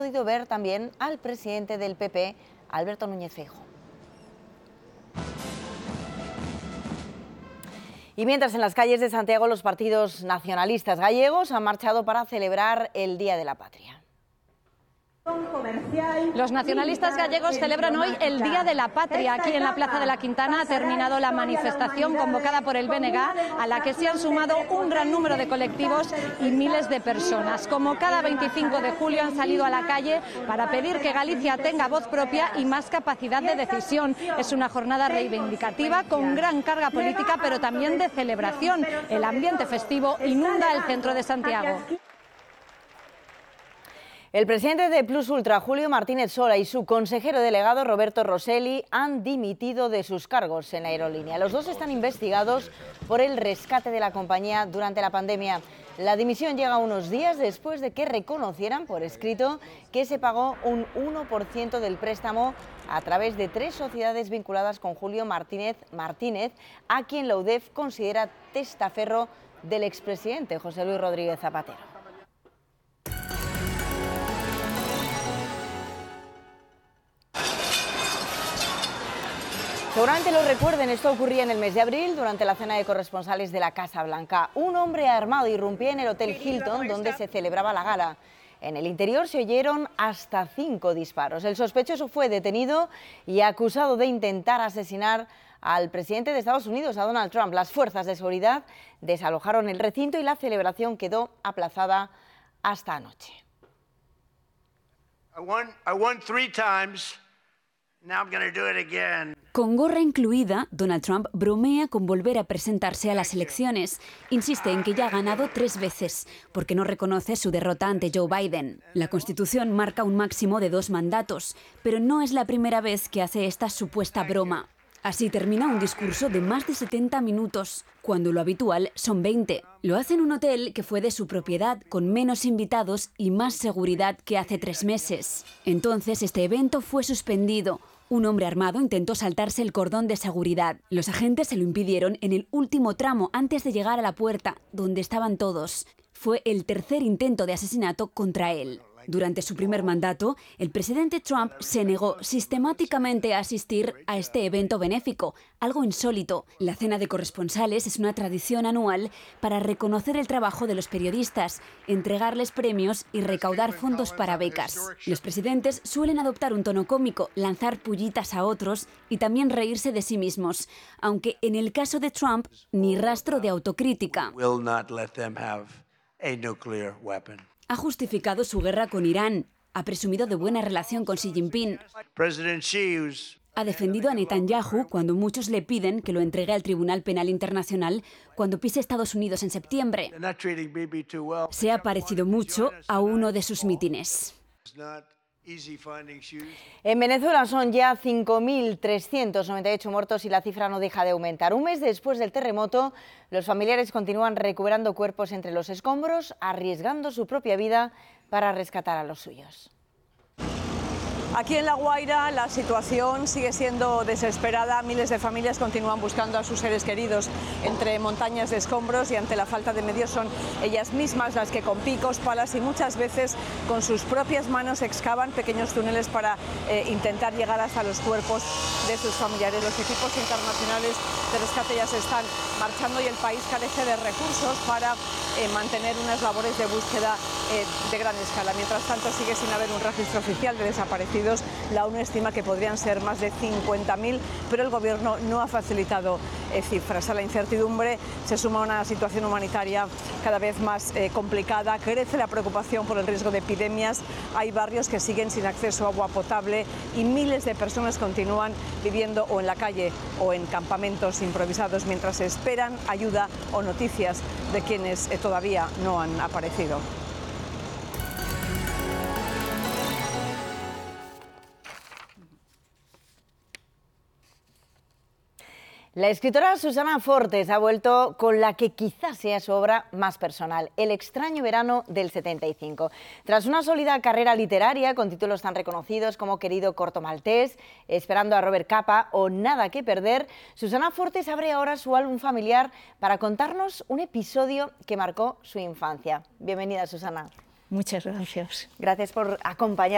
podido ver también al presidente del PP, Alberto Núñez Feijóo. Y mientras en las calles de Santiago los partidos nacionalistas gallegos han marchado para celebrar el Día de la Patria. Los nacionalistas gallegos celebran hoy el Día de la Patria. Aquí en la Plaza de la Quintana ha terminado la manifestación convocada por el BNG, a la que se han sumado un gran número de colectivos y miles de personas. Como cada 25 de julio han salido a la calle para pedir que Galicia tenga voz propia y más capacidad de decisión. Es una jornada reivindicativa con gran carga política, pero también de celebración. El ambiente festivo inunda el centro de Santiago. El presidente de Plus Ultra, Julio Martínez Sola, y su consejero delegado, Roberto Rosselli, han dimitido de sus cargos en la aerolínea. Los dos están investigados por el rescate de la compañía durante la pandemia. La dimisión llega unos días después de que reconocieran por escrito que se pagó un 1% del préstamo a través de 3 sociedades vinculadas con Julio Martínez, a quien la UDEF considera testaferro del expresidente José Luis Rodríguez Zapatero. Seguramente lo recuerden, esto ocurría en el mes de abril durante la cena de corresponsales de la Casa Blanca. Un hombre armado irrumpía en el Hotel Hilton donde se celebraba la gala. En el interior se oyeron hasta 5 disparos. El sospechoso fue detenido y acusado de intentar asesinar al presidente de Estados Unidos, a Donald Trump. Las fuerzas de seguridad desalojaron el recinto y la celebración quedó aplazada hasta anoche. I won 3 times. Now I'm going to do it again. Con gorra incluida, Donald Trump bromea con volver a presentarse a las elecciones. Insiste en que ya ha ganado 3 veces, porque no reconoce su derrota ante Joe Biden. La Constitución marca un máximo de 2 mandatos, pero no es la primera vez que hace esta supuesta broma. Así termina un discurso de más de 70 minutos, cuando lo habitual son 20. Lo hace en un hotel que fue de su propiedad, con menos invitados y más seguridad que hace 3 meses. Entonces este evento fue suspendido. Un hombre armado intentó saltarse el cordón de seguridad. Los agentes se lo impidieron en el último tramo antes de llegar a la puerta, donde estaban todos. Fue el tercer intento de asesinato contra él. Durante su primer mandato, el presidente Trump se negó sistemáticamente a asistir a este evento benéfico, algo insólito. La cena de corresponsales es una tradición anual para reconocer el trabajo de los periodistas, entregarles premios y recaudar fondos para becas. Los presidentes suelen adoptar un tono cómico, lanzar pullitas a otros y también reírse de sí mismos, aunque en el caso de Trump, ni rastro de autocrítica. Ha justificado su guerra con Irán, ha presumido de buena relación con Xi Jinping. Ha defendido a Netanyahu cuando muchos le piden que lo entregue al Tribunal Penal Internacional cuando pise Estados Unidos en septiembre. Se ha parecido mucho a uno de sus mítines. En Venezuela son ya 5.398 muertos y la cifra no deja de aumentar. Un mes después del terremoto, los familiares continúan recuperando cuerpos entre los escombros, arriesgando su propia vida para rescatar a los suyos. Aquí en La Guaira la situación sigue siendo desesperada. Miles de familias continúan buscando a sus seres queridos entre montañas de escombros y ante la falta de medios son ellas mismas las que con picos, palas y muchas veces con sus propias manos excavan pequeños túneles para intentar llegar hasta los cuerpos de sus familiares. Los equipos internacionales de rescate ya se están marchando y el país carece de recursos para mantener unas labores de búsqueda de gran escala. Mientras tanto sigue sin haber un registro oficial de desaparecidos. La ONU estima que podrían ser más de 50.000, pero el gobierno no ha facilitado cifras. A la incertidumbre se suma una situación humanitaria cada vez más complicada. Crece la preocupación por el riesgo de epidemias. Hay barrios que siguen sin acceso a agua potable y miles de personas continúan viviendo o en la calle o en campamentos improvisados mientras esperan ayuda o noticias de quienes todavía no han aparecido. La escritora Susana Fortes ha vuelto con la que quizás sea su obra más personal, El extraño verano del 75. Tras una sólida carrera literaria con títulos tan reconocidos como Querido corto maltés, Esperando a Robert Capa o Nada que perder, Susana Fortes abre ahora su álbum familiar para contarnos un episodio que marcó su infancia. Bienvenida, Susana. Muchas gracias. Gracias por acompañarnos.